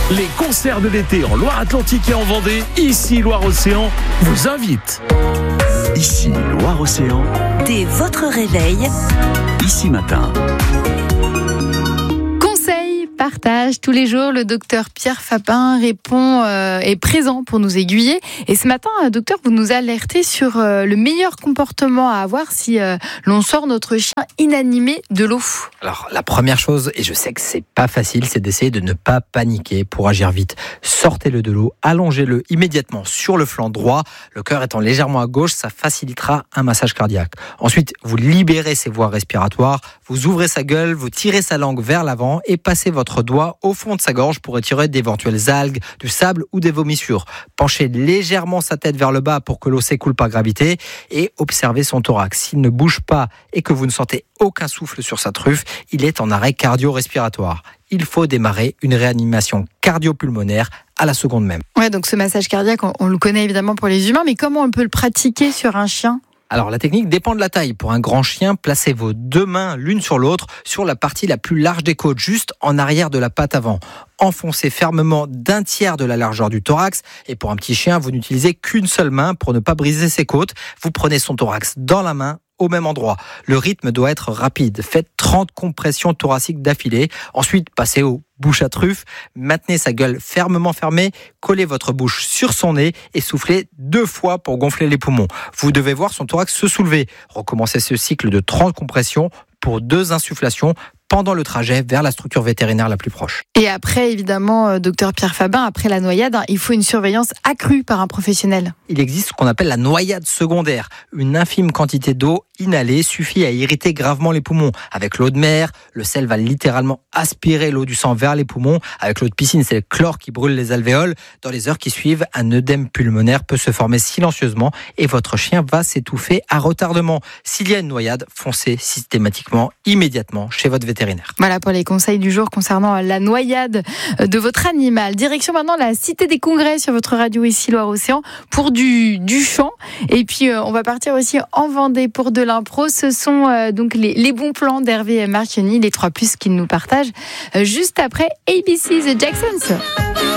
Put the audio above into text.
Les concerts de l'été en Loire-Atlantique et en Vendée, ici Loire-Océan, vous invite. Ici Loire-Océan. Dès votre réveil, Ici Matin. Partage tous les jours, le docteur Pierre Fabin est présent pour nous aiguiller. Et ce matin, docteur, vous nous alertez sur le meilleur comportement à avoir si l'on sort notre chien inanimé de l'eau. Alors, la première chose, et je sais que c'est pas facile, c'est d'essayer de ne pas paniquer pour agir vite. Sortez-le de l'eau, allongez-le immédiatement sur le flanc droit. Le cœur étant légèrement à gauche, ça facilitera un massage cardiaque. Ensuite, vous libérez ses voies respiratoires, vous ouvrez sa gueule, vous tirez sa langue vers l'avant et passez votre doigt au fond de sa gorge pour retirer d'éventuelles algues, du sable ou des vomissures. Penchez légèrement sa tête vers le bas pour que l'eau s'écoule par gravité et observez son thorax. S'il ne bouge pas et que vous ne sentez aucun souffle sur sa truffe, il est en arrêt cardio-respiratoire. Il faut démarrer une réanimation cardio-pulmonaire à la seconde même. Ouais, donc ce massage cardiaque, on le connaît évidemment pour les humains, mais comment on peut le pratiquer sur un chien ? Alors la technique dépend de la taille. Pour un grand chien, placez vos deux mains l'une sur l'autre sur la partie la plus large des côtes, juste en arrière de la patte avant. Enfoncez fermement d'un tiers de la largeur du thorax. Et pour un petit chien, vous n'utilisez qu'une seule main pour ne pas briser ses côtes. Vous prenez son thorax dans la main, au même endroit. Le rythme doit être rapide. Faites 30 compressions thoraciques d'affilée. Ensuite, passez au bouche à truffe. Maintenez sa gueule fermement fermée. Collez votre bouche sur son nez et soufflez 2 fois pour gonfler les poumons. Vous devez voir son thorax se soulever. Recommencez ce cycle de 30 compressions pour 2 insufflations pendant le trajet vers la structure vétérinaire la plus proche. Et après, évidemment, docteur Pierre Fabin, après la noyade, il faut une surveillance accrue par un professionnel. Il existe ce qu'on appelle la noyade secondaire. Une infime quantité d'eau inhalée suffit à irriter gravement les poumons. Avec l'eau de mer, le sel va littéralement aspirer l'eau du sang vers les poumons. Avec l'eau de piscine, c'est le chlore qui brûle les alvéoles. Dans les heures qui suivent, un œdème pulmonaire peut se former silencieusement et votre chien va s'étouffer à retardement. S'il y a une noyade, foncez systématiquement, immédiatement chez votre vétérinaire. Voilà pour les conseils du jour concernant la noyade de votre animal. Direction maintenant la Cité des Congrès sur votre radio ici Loire-Océan pour du chant. Et puis on va partir aussi en Vendée pour de l'impro. Ce sont donc les bons plans d'Hervé Marchionni, les 3 plus qu'il nous partage juste après ABC The Jacksons.